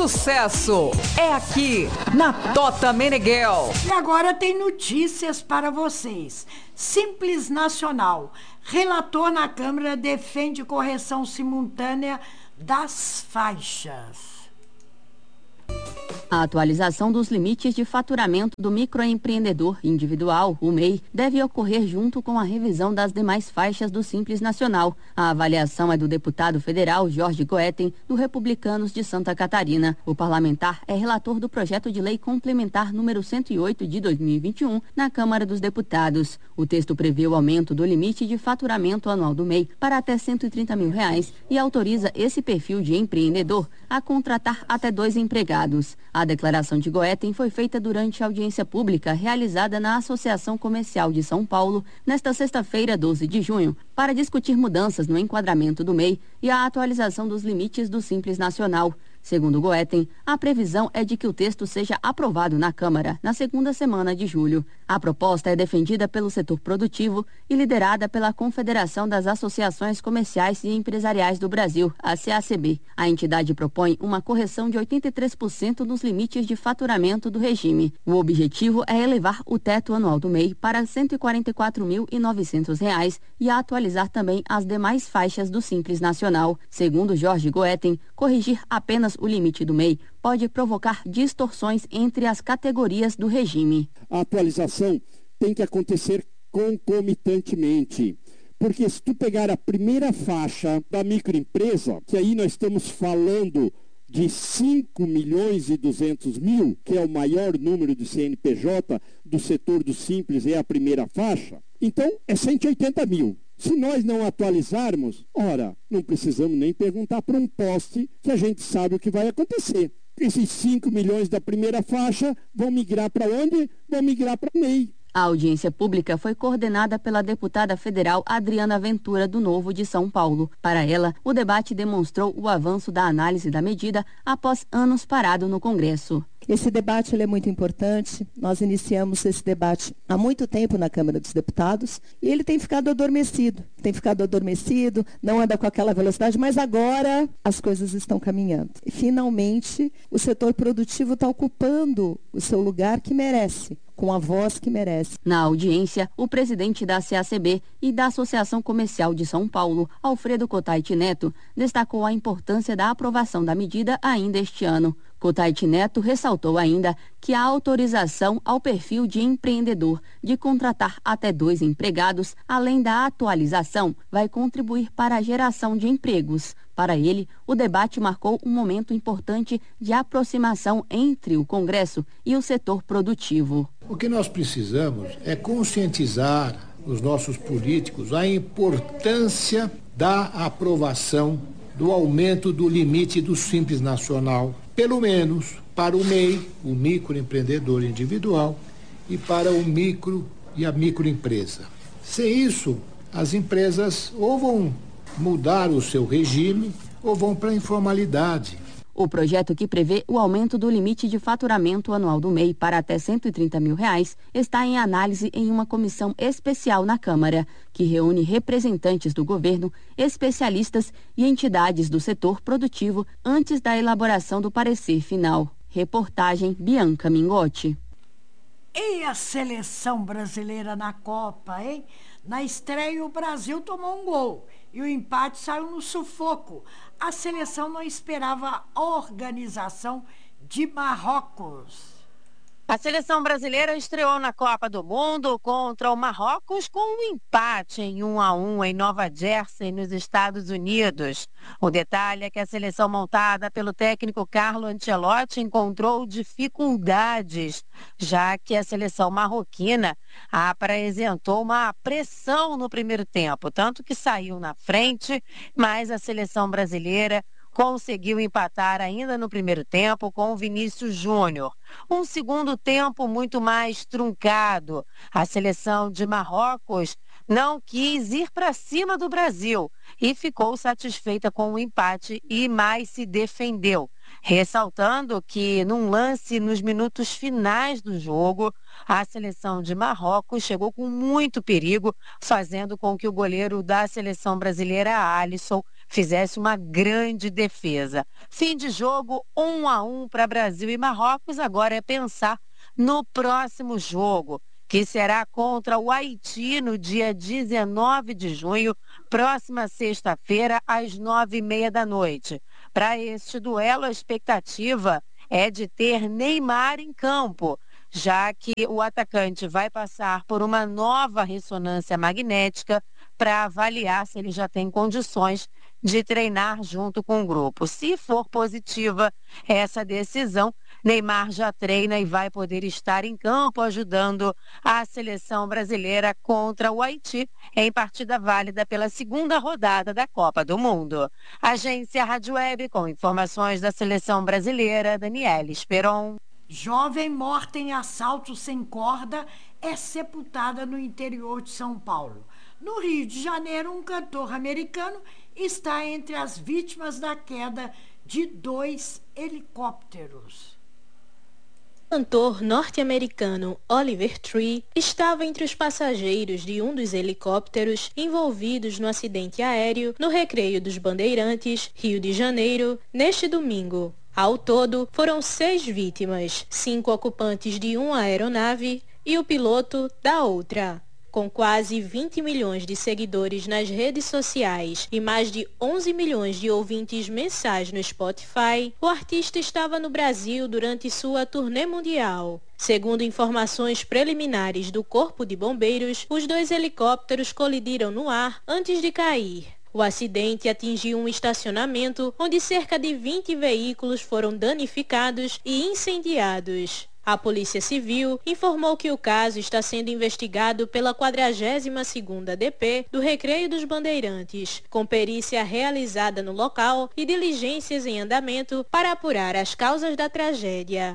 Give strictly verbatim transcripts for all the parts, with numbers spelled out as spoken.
sucesso é aqui na Tota Meneghel. E agora tem notícias para vocês. Simples Nacional. Relator na Câmara defende correção simultânea das faixas. A atualização dos limites de faturamento do microempreendedor individual, o M E I, deve ocorrer junto com a revisão das demais faixas do Simples Nacional. A avaliação é do deputado federal Jorge Goetten, do Republicanos de Santa Catarina. O parlamentar é relator do projeto de lei complementar número cento e oito de dois mil e vinte e um na Câmara dos Deputados. O texto prevê o aumento do limite de faturamento anual do M E I para até cento e trinta mil reais e autoriza esse perfil de empreendedor a contratar até dois empregados. A declaração de Goetten foi feita durante a audiência pública realizada na Associação Comercial de São Paulo, nesta sexta-feira, doze de junho, para discutir mudanças no enquadramento do M E I e a atualização dos limites do Simples Nacional. Segundo Goetten, a previsão é de que o texto seja aprovado na Câmara na segunda semana de julho. A proposta é defendida pelo setor produtivo e liderada pela Confederação das Associações Comerciais e Empresariais do Brasil, a C A C B. A entidade propõe uma correção de oitenta e três por cento nos limites de faturamento do regime. O objetivo é elevar o teto anual do M E I para cento e quarenta e quatro mil e novecentos reais e atualizar também as demais faixas do Simples Nacional. Segundo Jorge Goetten, corrigir apenas o limite do M E I pode provocar distorções entre as categorias do regime. A atualização tem que acontecer concomitantemente. Porque se tu pegar a primeira faixa da microempresa, que aí nós estamos falando de cinco milhões e duzentos mil, que é o maior número de C N P J do setor do Simples, é a primeira faixa, então é cento e oitenta mil. Se nós não atualizarmos, ora, não precisamos nem perguntar para um poste que a gente sabe o que vai acontecer. Esses cinco milhões da primeira faixa vão migrar para onde? Vão migrar para o M E I. A audiência pública foi coordenada pela deputada federal Adriana Ventura, do Novo de São Paulo. Para ela, o debate demonstrou o avanço da análise da medida após anos parado no Congresso. Esse debate ele é muito importante. Nós iniciamos esse debate há muito tempo na Câmara dos Deputados e ele tem ficado adormecido. Tem ficado adormecido, não anda com aquela velocidade, mas agora as coisas estão caminhando. E, finalmente, o setor produtivo está ocupando o seu lugar que merece, com a voz que merece. Na audiência, o presidente da C A C B e da Associação Comercial de São Paulo, Alfredo Cotait Neto, destacou a importância da aprovação da medida ainda este ano. Cotait Neto ressaltou ainda que a autorização ao perfil de empreendedor de contratar até dois empregados, além da atualização, vai contribuir para a geração de empregos. Para ele, o debate marcou um momento importante de aproximação entre o Congresso e o setor produtivo. O que nós precisamos é conscientizar os nossos políticos a importância da aprovação do aumento do limite do Simples Nacional, pelo menos para o M E I, o microempreendedor individual, e para o micro e a microempresa. Sem isso, as empresas ou vão mudar o seu regime ou vão para a informalidade. O projeto, que prevê o aumento do limite de faturamento anual do M E I para até cento e trinta mil reais, está em análise em uma comissão especial na Câmara, que reúne representantes do governo, especialistas e entidades do setor produtivo antes da elaboração do parecer final. Reportagem Bianca Mingotti. E a seleção brasileira na Copa, hein? Na estreia, o Brasil tomou um gol e o empate saiu no sufoco. A seleção não esperava a organização de Marrocos. A seleção brasileira estreou na Copa do Mundo contra o Marrocos com um empate em um a um em Nova Jersey, nos Estados Unidos. O detalhe é que a seleção montada pelo técnico Carlo Ancelotti encontrou dificuldades, já que a seleção marroquina apresentou uma pressão no primeiro tempo, tanto que saiu na frente, mas a seleção brasileira conseguiu empatar ainda no primeiro tempo com o Vinícius Júnior. Um segundo tempo muito mais truncado. A seleção de Marrocos não quis ir para cima do Brasil e ficou satisfeita com o empate e mais se defendeu. Ressaltando que, num lance nos minutos finais do jogo, a seleção de Marrocos chegou com muito perigo, fazendo com que o goleiro da seleção brasileira, Alisson, fizesse uma grande defesa. Fim de jogo, um a um para Brasil e Marrocos. Agora é pensar no próximo jogo, que será contra o Haiti no dia dezenove de junho, próxima sexta-feira, às nove e meia da noite. Para este duelo, a expectativa é de ter Neymar em campo, já que o atacante vai passar por uma nova ressonância magnética para avaliar se ele já tem condições de treinar junto com o grupo. Se for positiva essa decisão, Neymar já treina e vai poder estar em campo ajudando a seleção brasileira contra o Haiti em partida válida pela segunda rodada da Copa do Mundo. Agência Rádio Web com informações da seleção brasileira, Daniela Esperon. Jovem morta em assalto sem corda é sepultada no interior de São Paulo. No Rio de Janeiro, um cantor americano está entre as vítimas da queda de dois helicópteros. O cantor norte-americano Oliver Tree estava entre os passageiros de um dos helicópteros envolvidos no acidente aéreo no Recreio dos Bandeirantes, Rio de Janeiro, neste domingo. Ao todo, foram seis vítimas, cinco ocupantes de uma aeronave e o piloto da outra. Com quase vinte milhões de seguidores nas redes sociais e mais de onze milhões de ouvintes mensais no Spotify, o artista estava no Brasil durante sua turnê mundial. Segundo informações preliminares do Corpo de Bombeiros, os dois helicópteros colidiram no ar antes de cair. O acidente atingiu um estacionamento onde cerca de vinte veículos foram danificados e incendiados. A Polícia Civil informou que o caso está sendo investigado pela quadragésima segunda D P do Recreio dos Bandeirantes, com perícia realizada no local e diligências em andamento para apurar as causas da tragédia.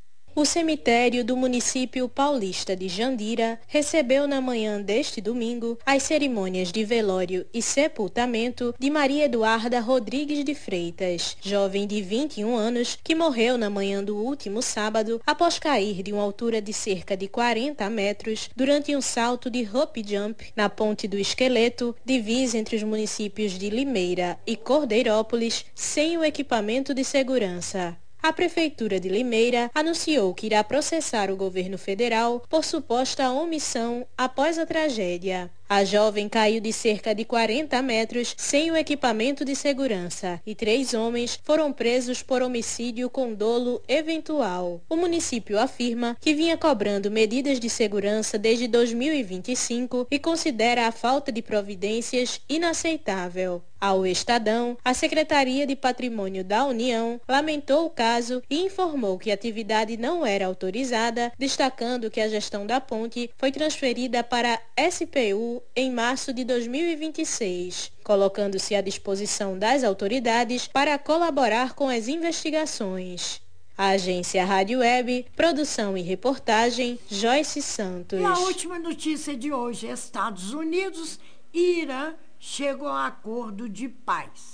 O cemitério do município paulista de Jandira recebeu na manhã deste domingo as cerimônias de velório e sepultamento de Maria Eduarda Rodrigues de Freitas, jovem de vinte e um anos que morreu na manhã do último sábado após cair de uma altura de cerca de quarenta metros durante um salto de rope jump na Ponte do Esqueleto, divisa entre os municípios de Limeira e Cordeirópolis, sem o equipamento de segurança. A Prefeitura de Limeira anunciou que irá processar o governo federal por suposta omissão após a tragédia. A jovem caiu de cerca de quarenta metros sem o equipamento de segurança e três homens foram presos por homicídio com dolo eventual. O município afirma que vinha cobrando medidas de segurança desde dois mil e vinte e cinco e considera a falta de providências inaceitável. Ao Estadão, a Secretaria de Patrimônio da União lamentou o caso e informou que a atividade não era autorizada, destacando que a gestão da ponte foi transferida para a S P U em março de dois mil e vinte e seis, colocando-se à disposição das autoridades para colaborar com as investigações. A Agência Rádio Web, produção e reportagem, Joyce Santos. E a última notícia de hoje: Estados Unidos e Irã chegam a acordo de paz.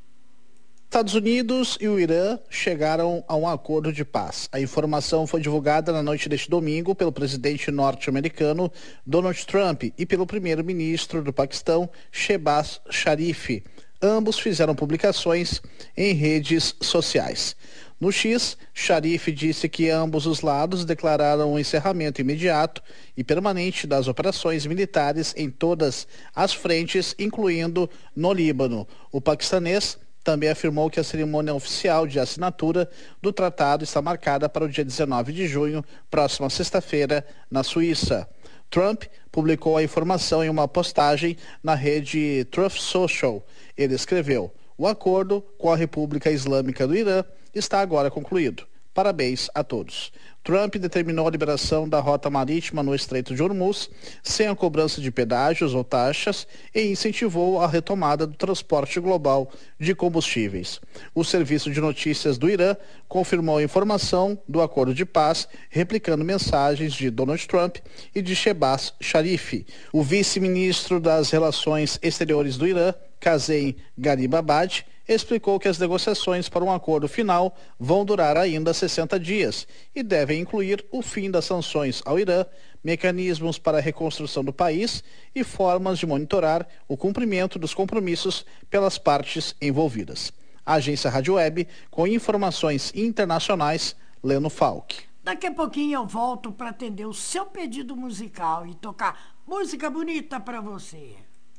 Estados Unidos e o Irã chegaram a um acordo de paz. A informação foi divulgada na noite deste domingo pelo presidente norte-americano Donald Trump e pelo primeiro-ministro do Paquistão, Shehbaz Sharif. Ambos fizeram publicações em redes sociais. No X, Sharif disse que ambos os lados declararam o encerramento imediato e permanente das operações militares em todas as frentes, incluindo no Líbano. O paquistanês também afirmou que a cerimônia oficial de assinatura do tratado está marcada para o dia dezenove de junho, próxima sexta-feira, na Suíça. Trump publicou a informação em uma postagem na rede Truth Social. Ele escreveu: "O acordo com a República Islâmica do Irã está agora concluído. Parabéns a todos." Trump determinou a liberação da rota marítima no Estreito de Hormuz, sem a cobrança de pedágios ou taxas, e incentivou a retomada do transporte global de combustíveis. O serviço de notícias do Irã confirmou a informação do acordo de paz, replicando mensagens de Donald Trump e de Shehbaz Sharif. O vice-ministro das Relações Exteriores do Irã, Qasem Gharibabad, explicou que as negociações para um acordo final vão durar ainda sessenta dias e devem incluir o fim das sanções ao Irã, mecanismos para a reconstrução do país e formas de monitorar o cumprimento dos compromissos pelas partes envolvidas. A Agência Rádio Web, com informações internacionais, Leno Falck. Daqui a pouquinho eu volto para atender o seu pedido musical e tocar música bonita para você.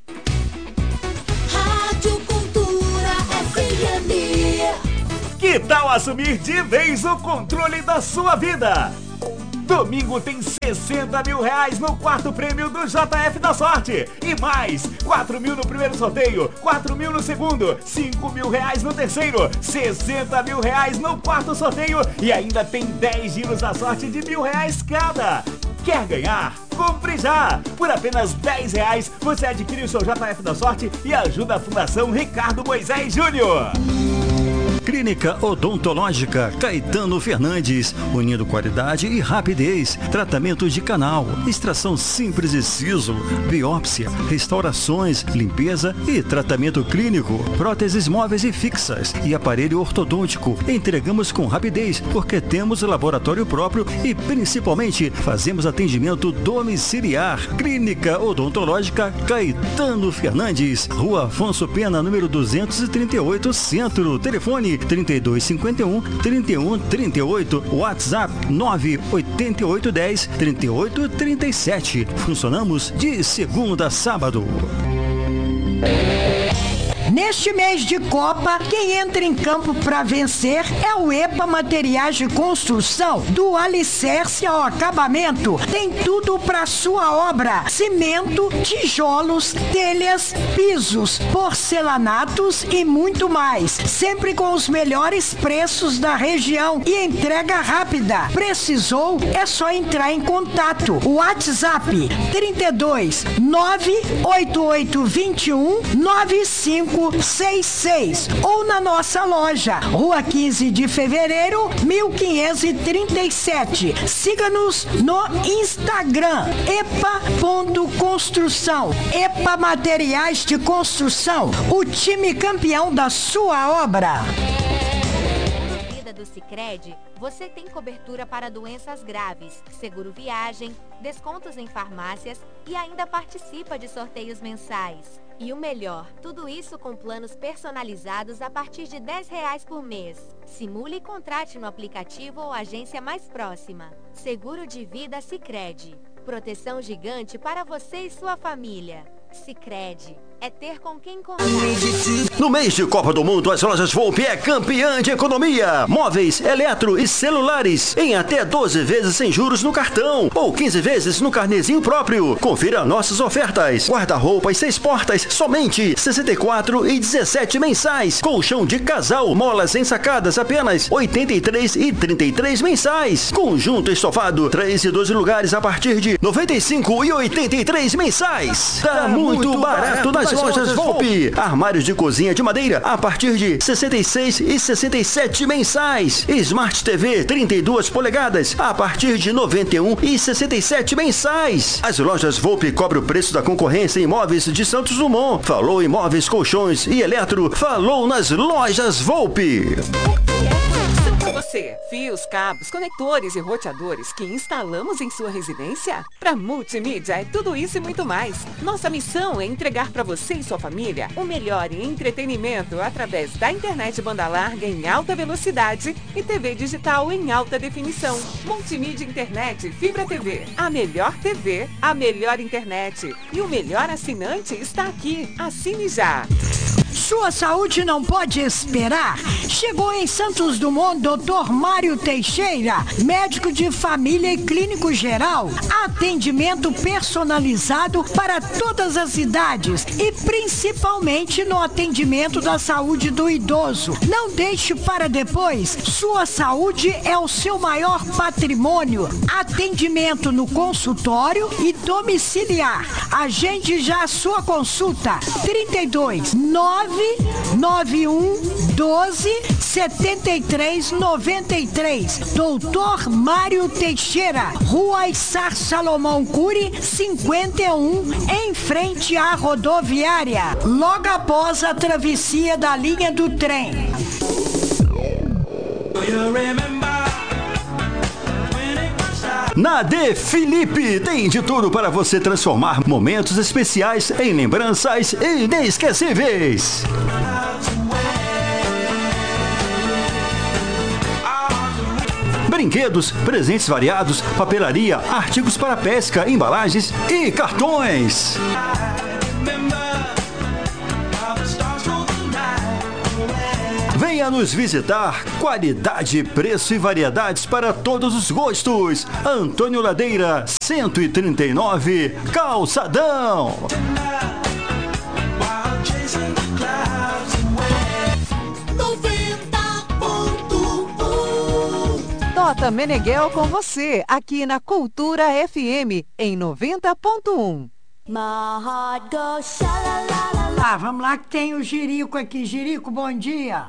Rádio Cultura F M. Que tal assumir de vez o controle da sua vida? Domingo tem sessenta mil reais no quarto prêmio do J F da Sorte. E mais, quatro mil no primeiro sorteio, quatro mil no segundo, cinco mil reais no terceiro, sessenta mil reais no quarto sorteio e ainda tem dez giros da sorte de mil reais cada. Quer ganhar? Compre já! Por apenas dez reais você adquire o seu J F da Sorte e ajuda a Fundação Ricardo Moisés Júnior. Clínica Odontológica Caetano Fernandes, unindo qualidade e rapidez. Tratamentos de canal, extração simples e siso, biópsia, restaurações, limpeza e tratamento clínico, próteses móveis e fixas e aparelho ortodôntico. Entregamos com rapidez porque temos laboratório próprio e principalmente fazemos atendimento domiciliar. Clínica Odontológica Caetano Fernandes, Rua Afonso Pena, número duzentos e trinta e oito, Centro. Telefone trinta e dois cinquenta e um, trinta e um trinta e oito, WhatsApp nove oito oito um zero, trinta e oito trinta e sete. Funcionamos de segunda a sábado. Neste mês de Copa, quem entra em campo para vencer é o EPA Materiais de Construção, do alicerce ao acabamento. Tem tudo para sua obra: cimento, tijolos, telhas, pisos, porcelanatos e muito mais. Sempre com os melhores preços da região e entrega rápida. Precisou? É só entrar em contato. WhatsApp trinta e dois, nove oito oito dois um, nove cinco seis seis ou na nossa loja, Rua quinze de Fevereiro, mil quinhentos e trinta e sete. Siga-nos no Instagram, epa ponto construção. EPA Materiais de Construção, o time campeão da sua obra. Do Sicredi, você tem cobertura para doenças graves, seguro viagem, descontos em farmácias e ainda participa de sorteios mensais. E o melhor, tudo isso com planos personalizados a partir de dez reais por mês. Simule e contrate no aplicativo ou agência mais próxima. Seguro de vida Sicredi. Proteção gigante para você e sua família. Sicredi. É ter com quem contar. No mês de Copa do Mundo, as lojas Volpe é campeã de economia. Móveis, eletro e celulares em até doze vezes sem juros no cartão ou quinze vezes no carnezinho próprio. Confira nossas ofertas. Guarda-roupas seis portas, somente sessenta e quatro reais e dezessete mensais. Colchão de casal, molas ensacadas, apenas oitenta e três reais e trinta e três mensais. Conjunto estofado, três e doze lugares a partir de noventa e cinco reais e oitenta e três mensais. Tá muito barato nas lojas Volpe. Armários de cozinha de madeira a partir de sessenta e seis reais e sessenta e sete mensais. Smart T V trinta e duas polegadas a partir de noventa e um reais e sessenta e sete mensais. As lojas Volpe cobrem o preço da concorrência em imóveis de Santos Dumont. Falou em móveis, colchões e eletro. Falou nas lojas Volpe. Você, fios, cabos, conectores e roteadores que instalamos em sua residência? Para Multimídia é tudo isso e muito mais. Nossa missão é entregar para você e sua família o melhor em entretenimento através da internet banda larga em alta velocidade e T V digital em alta definição. Multimídia Internet Fibra T V. A melhor T V, a melhor internet e o melhor assinante está aqui. Assine já. Sua saúde não pode esperar. Chegou em Santos Dumont doutor Mário Teixeira, médico de família e clínico geral. Atendimento personalizado para todas as idades e principalmente no atendimento da saúde do idoso. Não deixe para depois. Sua saúde é o seu maior patrimônio. Atendimento no consultório e domiciliar. Agende já a sua consulta. trinta e dois, nove nove nove um doze setenta e três noventa e três. Doutor Mário Teixeira, Rua Issar Salomão Cury, cinquenta e um, em frente à rodoviária, logo após a travessia da linha do trem. Na De Felipe tem de tudo para você transformar momentos especiais em lembranças inesquecíveis. Brinquedos, presentes variados, papelaria, artigos para pesca, embalagens e cartões. Venha nos visitar. Qualidade, preço e variedades para todos os gostos. Antônio Ladeira, cento e trinta e nove, Calçadão. Tota Meneghel com você, aqui na Cultura F M, em noventa ponto um. Ah, vamos lá que tem o Jerico aqui. Jerico, bom dia.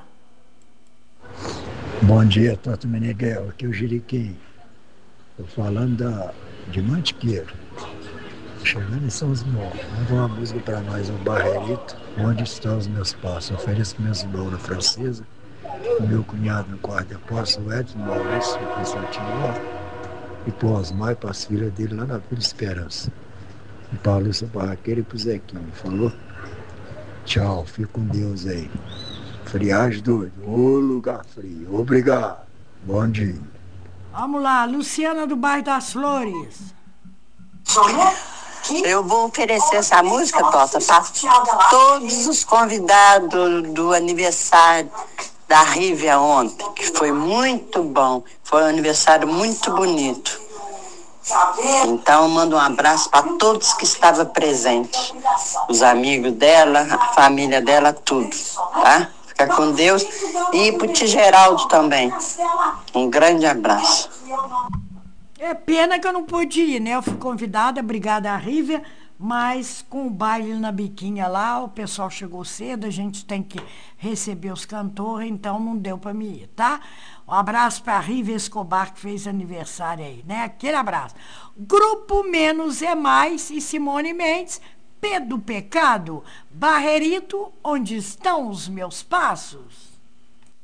Bom dia, Tota Meneghel, aqui é o Jeriquinho. Estou falando da, de Mantiqueiro. Chegando em São Simão. Manda uma música para nós, um Barrerito, Onde Estão os Meus Passos. Ofereço meus irmãos na Francesa, meu cunhado no quarto de aposta, o Edson Maurício, o Constantino, e pro Osmar e para as filhas dele lá na Vila Esperança. E para a Lúcia Barraqueira e pro Zequinho, falou? Tchau, fica com Deus aí. Friagem doido, ô lugar frio, obrigado, bom dia. Vamos lá, Luciana do Bairro das Flores. Eu vou oferecer essa música, Tota, para todos os convidados do aniversário da Rívia ontem, que foi muito bom, foi um aniversário muito bonito. Então eu mando um abraço para todos que estavam presentes, os amigos dela, a família dela, tudo, tá? Fica com Deus. E pro Tio Geraldo também. Um grande abraço. É pena que eu não pude ir, né? Eu fui convidada, obrigada a Rívia, mas com o baile na biquinha lá, o pessoal chegou cedo, a gente tem que receber os cantores, então não deu para me ir, tá? Um abraço para a Rívia Escobar, que fez aniversário aí, né? Aquele abraço. Grupo Menos é Mais e Simone Mendes, P do Pecado, Barrerito, Onde Estão os Meus Passos?